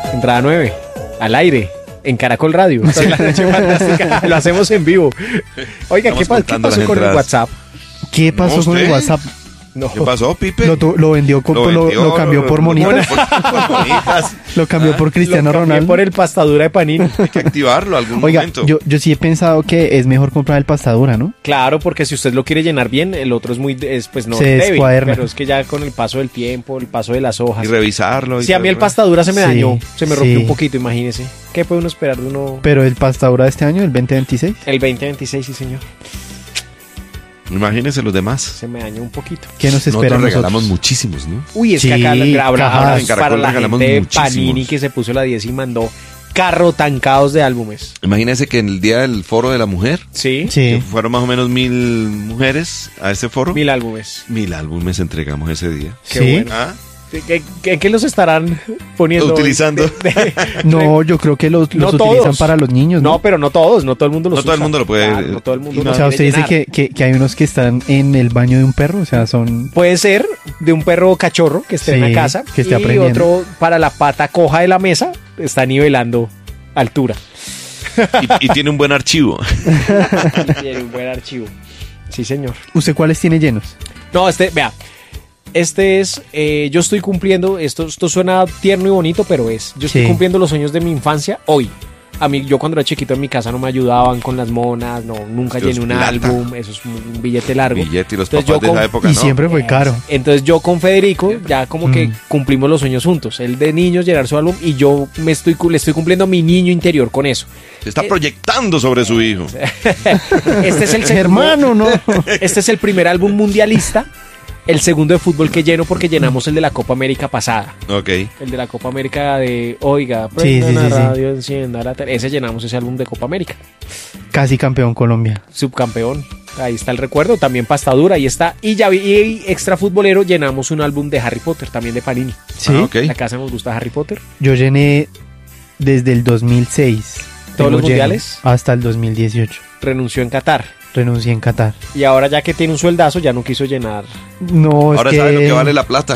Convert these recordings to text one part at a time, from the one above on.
Entrada 9, al aire, en Caracol Radio. Esta es la noche fantástica. Lo hacemos en vivo. Oiga, ¿qué pasó con el WhatsApp? ¿Qué pasó con el WhatsApp? No. ¿Qué pasó, Pipe? Lo vendió, lo cambió por monitas. Lo cambió por Cristiano Ronaldo. Por el pastadura de Panini. Hay que activarlo algún Oiga, momento. yo sí he pensado que es mejor comprar el pastadura, ¿no? Claro, porque si usted lo quiere llenar bien, el otro es muy, pues no Se débil, descuaderna. pero es que ya con el paso del tiempo, el paso de las hojas. Y revisarlo. Si a mí el pastadura se me dañó, se me rompió un poquito, imagínese. ¿Qué puede uno esperar de uno? Pero el pastadura de este año, el 2026. El 2026, sí señor. Imagínense los demás. Se me dañó un poquito. ¿Qué nos espera Nosotros nosotros? regalamos muchísimos, ¿no? Uy, es que Sí, acá cajas. En para Caracol la regalamos gente de muchísimos. Panini que se puso la 10 y mandó carro tancados de álbumes. Imagínense que en el día del foro de la mujer, Sí. que Sí. fueron más o menos 1000 mujeres a ese foro. 1000 álbumes. 1000 álbumes entregamos ese día. Qué ¿Sí? bueno. ¿Ah? ¿Qué los estarán poniendo? Utilizando. No, yo creo que los No utilizan todos. para los niños, ¿no? No, pero no todos, no todo el mundo los No todo el usa. mundo lo puede- Claro, no todo el mundo y lo O sea, quiere usted dice llenar. que hay unos que están en el baño de un perro, o sea, son... Puede ser de un perro cachorro que esté en Sí, la casa que esté y aprendiendo. otro para la pata coja de la mesa está nivelando altura. Y tiene un buen archivo. Tiene un buen archivo. Sí, señor. ¿Usted cuáles tiene llenos? No, vea, este es, yo estoy cumpliendo, esto suena tierno y bonito, pero yo estoy Sí. cumpliendo los sueños de mi infancia hoy. A mí, yo cuando era chiquito en mi casa no me ayudaban con las monas, nunca Dios, llené un plata. álbum, eso es un billete largo. Billete y los Entonces, papás yo de esa época, Y ¿no? siempre fue caro. Entonces yo con Federico ya como que cumplimos los sueños juntos. Él de niños llenar su álbum y yo le estoy cumpliendo mi niño interior con eso. Se está proyectando sobre su hijo. Este es el segundo, Hermano, no. este es el primer álbum mundialista. El segundo de fútbol que lleno porque llenamos el de la Copa América pasada. Ok. El de la Copa América de, oiga, Sí, prenda sí, la sí, sí. radio, encienda la tele. Ese llenamos ese álbum de Copa América. Casi campeón Colombia. Subcampeón. Ahí está el recuerdo. También pastadura, ahí está. Y ya y extra futbolero llenamos un álbum de Harry Potter, también de Panini. Sí, Ah, ok. La casa nos gusta Harry Potter. yo llené desde el 2006. ¿Todos los Tengo lleno mundiales? hasta el 2018. Renunció en Qatar. Renuncié en Qatar. Y ahora ya que tiene un sueldazo ya no quiso llenar. No, Ahora es sabe lo que vale la plata.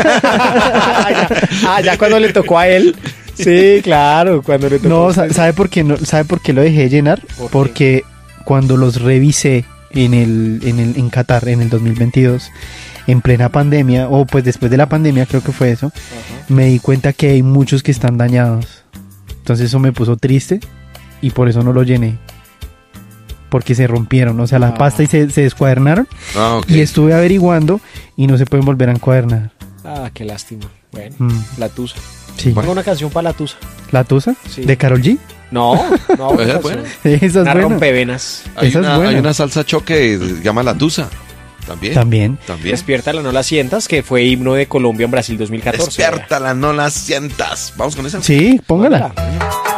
ya cuando le tocó a él. Sí, claro, cuando le tocó. No, ¿sabe por qué no? ¿Sabe por qué lo dejé llenar? ¿Por qué? Porque cuando los revisé en Qatar en el 2022, en plena pandemia, o pues después de la pandemia creo que fue eso, Ajá. me di cuenta que hay muchos que están dañados. Entonces eso me puso triste y por eso no lo llené. Porque se rompieron, o sea, la pasta y se descuadernaron. Ah, ok. Y estuve averiguando y no se pueden volver a encuadernar. Ah, qué lástima. Bueno, la Tusa. Sí. Pongo una canción para la Tusa. ¿La Tusa? Sí. ¿De Karol G? No, no, Esa es una buena. canción. Esa es Una buena. rompevenas. Hay Esa es buena. hay una salsa choque que se llama La Tusa. También. También. También. Despiértala, no la sientas, que fue himno de Colombia en Brasil 2014. Despiértala, no la sientas. Vamos con esa. Sí, póngala. Póngala.